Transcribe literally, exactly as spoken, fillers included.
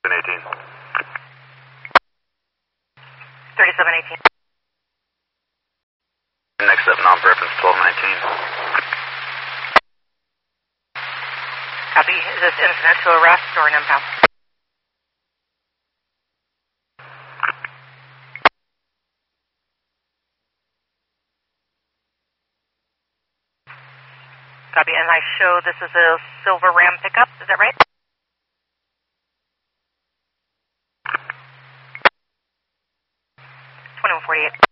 thirty-seven eighteen. thirty-seven eighteen. Next up, non-preference twelve nineteen. Copy. Is this incident to arrest or an impound? Copy. And I show this is a silver Ram pickup. Is that right? twenty-one forty-eight.